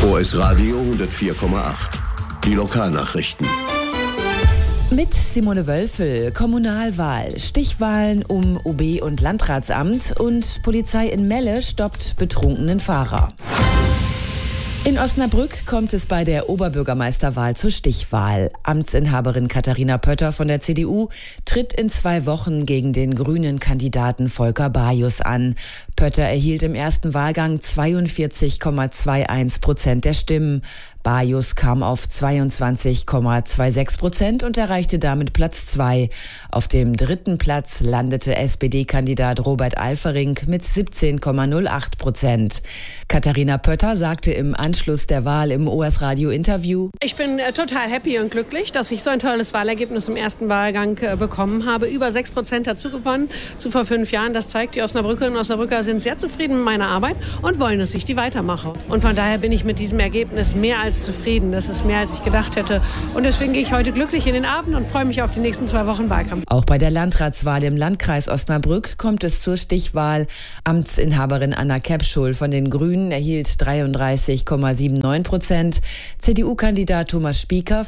OS Radio 104,8. Die Lokalnachrichten. Mit Simone Wölfel, Kommunalwahl, Stichwahlen um OB- und Landratsamt und Polizei in Melle stoppt betrunkenen Fahrer. In Osnabrück kommt es bei der Oberbürgermeisterwahl zur Stichwahl. Amtsinhaberin Katharina Pötter von der CDU tritt in 2 Wochen gegen den grünen Kandidaten Volker Bajus an. Pötter erhielt im ersten Wahlgang 42,21% der Stimmen. Bajus kam auf 22,26% und erreichte damit Platz 2. Auf dem 3. Platz landete SPD-Kandidat Robert Alfering mit 17,08%. Katharina Pötter sagte im Anschluss der Wahl im OS-Radio-Interview: Ich bin total happy und glücklich, dass ich so ein tolles Wahlergebnis im ersten Wahlgang bekommen habe. Über 6% dazu gewonnen zu vor 5 Jahren. Das zeigt, die Osnabrückerinnen und Osnabrücker sind sehr zufrieden mit meiner Arbeit und wollen, dass ich die weitermache. Und von daher bin ich mit diesem Ergebnis mehr als zufrieden. Das ist mehr, als ich gedacht hätte. Und deswegen gehe ich heute glücklich in den Abend und freue mich auf die nächsten 2 Wochen Wahlkampf. Auch bei der Landratswahl im Landkreis Osnabrück kommt es zur Stichwahl. Amtsinhaberin Anna Kepschul von den Grünen erhielt 33,79%. CDU-Kandidat Thomas Spieker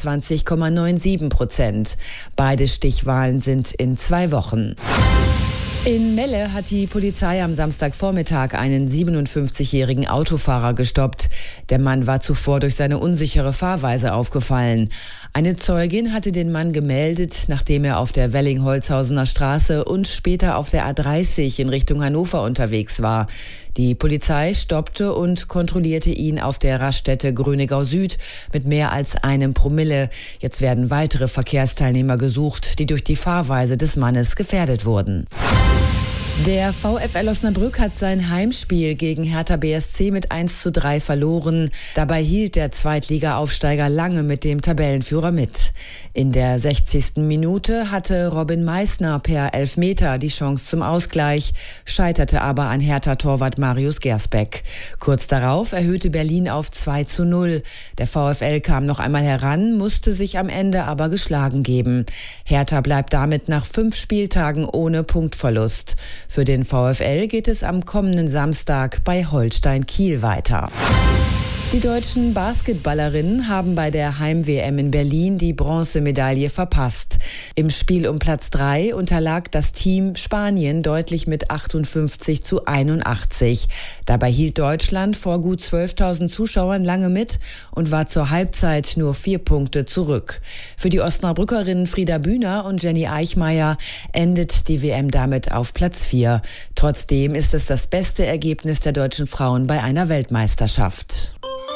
24,97%. Beide Stichwahlen sind in 2 Wochen. In Melle hat die Polizei am Samstagvormittag einen 57-jährigen Autofahrer gestoppt. Der Mann war zuvor durch seine unsichere Fahrweise aufgefallen. Eine Zeugin hatte den Mann gemeldet, nachdem er auf der Welling-Holzhausener Straße und später auf der A30 in Richtung Hannover unterwegs war. Die Polizei stoppte und kontrollierte ihn auf der Raststätte Grönegau Süd mit mehr als 1 Promille. Jetzt werden weitere Verkehrsteilnehmer gesucht, die durch die Fahrweise des Mannes gefährdet wurden. Der VfL Osnabrück hat sein Heimspiel gegen Hertha BSC mit 1:3 verloren. Dabei hielt der Zweitliga-Aufsteiger lange mit dem Tabellenführer mit. In der 60. Minute hatte Robin Meissner per Elfmeter die Chance zum Ausgleich, scheiterte aber an Hertha-Torwart Marius Gersbeck. Kurz darauf erhöhte Berlin auf 2:0. Der VfL kam noch einmal heran, musste sich am Ende aber geschlagen geben. Hertha bleibt damit nach 5 Spieltagen ohne Punktverlust. Für den VfL geht es am kommenden Samstag bei Holstein Kiel weiter. Die deutschen Basketballerinnen haben bei der Heim-WM in Berlin die Bronzemedaille verpasst. Im Spiel um Platz 3 unterlag das Team Spanien deutlich mit 58:81. Dabei hielt Deutschland vor gut 12.000 Zuschauern lange mit und war zur Halbzeit nur 4 Punkte zurück. Für die Osnabrückerinnen Frieda Bühner und Jenny Eichmeier endet die WM damit auf Platz 4. Trotzdem ist es das beste Ergebnis der deutschen Frauen bei einer Weltmeisterschaft.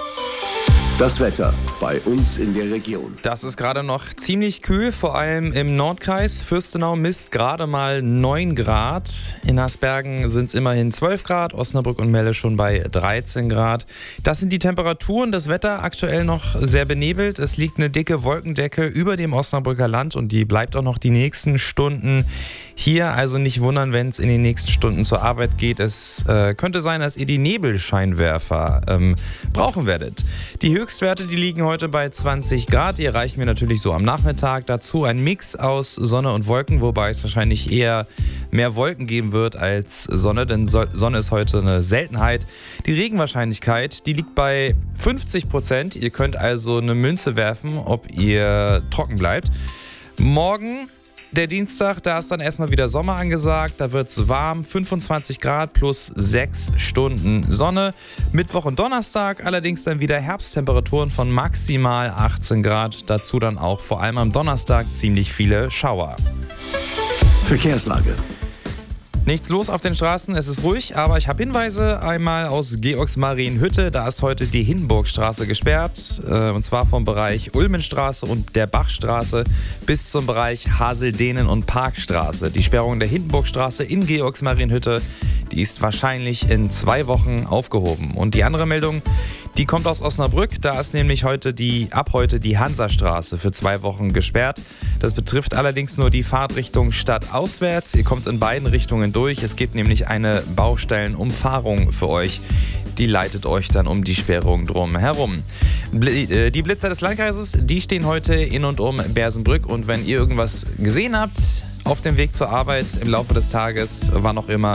Das Wetter bei uns in der Region. Das ist gerade noch ziemlich kühl, vor allem im Nordkreis. Fürstenau misst gerade mal 9 Grad. In Hasbergen sind es immerhin 12 Grad, Osnabrück und Melle schon bei 13 Grad. Das sind die Temperaturen, das Wetter aktuell noch sehr benebelt. Es liegt eine dicke Wolkendecke über dem Osnabrücker Land und die bleibt auch noch die nächsten Stunden hier. Also nicht wundern, wenn es in den nächsten Stunden zur Arbeit geht. Es könnte sein, dass ihr die Nebelscheinwerfer brauchen werdet. Die Höchstwerte, die liegen heute bei 20 Grad. Die erreichen wir natürlich so am Nachmittag. Dazu ein Mix aus Sonne und Wolken, wobei es wahrscheinlich eher mehr Wolken geben wird als Sonne, denn Sonne ist heute eine Seltenheit. Die Regenwahrscheinlichkeit, die liegt bei 50%. Ihr könnt also eine Münze werfen, ob ihr trocken bleibt. Morgen, der Dienstag, da ist dann erstmal wieder Sommer angesagt. Da wird es warm, 25 Grad plus 6 Stunden Sonne. Mittwoch und Donnerstag allerdings dann wieder Herbsttemperaturen von maximal 18 Grad. Dazu dann auch vor allem am Donnerstag ziemlich viele Schauer. Verkehrslage. Nichts los auf den Straßen, es ist ruhig, aber ich habe Hinweise einmal aus Georgsmarienhütte. Da ist heute die Hindenburgstraße gesperrt, und zwar vom Bereich Ulmenstraße und der Bachstraße bis zum Bereich Haseldehnen und Parkstraße. Die Sperrung der Hindenburgstraße in Georgsmarienhütte, die ist wahrscheinlich in 2 Wochen aufgehoben. Und die andere Meldung, die kommt aus Osnabrück. Da ist nämlich ab heute die Hansastraße für 2 Wochen gesperrt. Das betrifft allerdings nur die Fahrtrichtung stadtauswärts. Ihr kommt in beiden Richtungen durch. Es gibt nämlich eine Baustellenumfahrung für euch. Die leitet euch dann um die Sperrung drum herum. Die Blitzer des Landkreises, die stehen heute in und um Bersenbrück. Und wenn ihr irgendwas gesehen habt auf dem Weg zur Arbeit im Laufe des Tages, wann auch immer,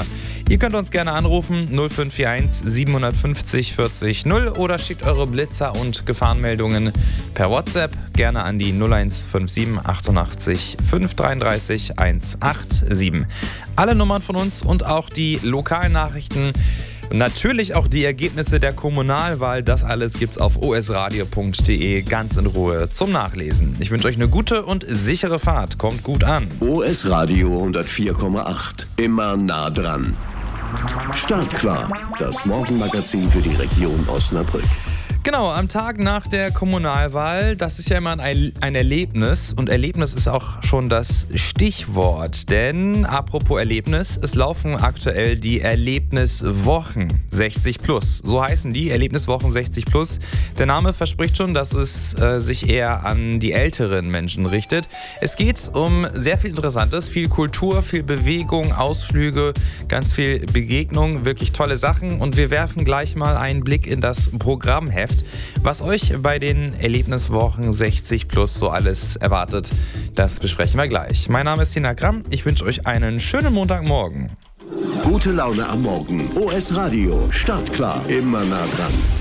Ihr könnt uns gerne anrufen 0541 750 40 0 oder schickt eure Blitzer und Gefahrenmeldungen per WhatsApp gerne an die 0157 88 533 187. Alle Nummern von uns und auch die lokalen Nachrichten, natürlich auch die Ergebnisse der Kommunalwahl, das alles gibt's auf osradio.de ganz in Ruhe zum Nachlesen. Ich wünsche euch eine gute und sichere Fahrt. Kommt gut an. OS Radio 104,8. Immer nah dran. Startklar. Das Morgenmagazin für die Region Osnabrück. Genau, am Tag nach der Kommunalwahl, das ist ja immer ein Erlebnis und Erlebnis ist auch schon das Stichwort, denn apropos Erlebnis, es laufen aktuell die Erlebniswochen 60+, so heißen die, Erlebniswochen 60+. Der Name verspricht schon, dass es sich eher an die älteren Menschen richtet. Es geht um sehr viel Interessantes, viel Kultur, viel Bewegung, Ausflüge, ganz viel Begegnung, wirklich tolle Sachen und wir werfen gleich mal einen Blick in das Programmheft. Was euch bei den Erlebniswochen 60+ so alles erwartet, das besprechen wir gleich. Mein Name ist Tina Gramm, ich wünsche euch einen schönen Montagmorgen. Gute Laune am Morgen. OS Radio. Startklar. Immer nah dran.